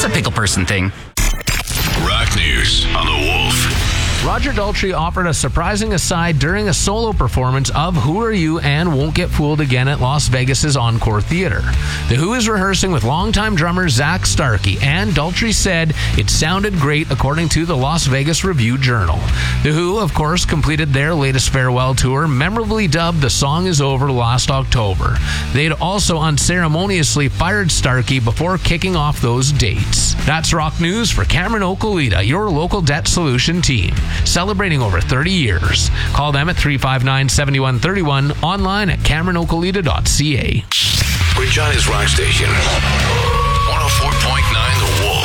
It's a pickle person thing. Rock news on the Wolf. Roger Daltrey offered a surprising aside during a solo performance of Who Are You and Won't Get Fooled Again at Las Vegas's Encore Theater. The Who is rehearsing with longtime drummer Zach Starkey, and Daltrey said it sounded great according to the Las Vegas Review-Journal. The Who, of course, completed their latest farewell tour, memorably dubbed The Song Is Over last October. They'd also unceremoniously fired Starkey before kicking off those dates. That's rock news for Cameron Okolita, your local debt solution team. Celebrating over 30 years. Call them at 359-7131, online at CameronOkolita.ca. Regina's Rock Station. 104.9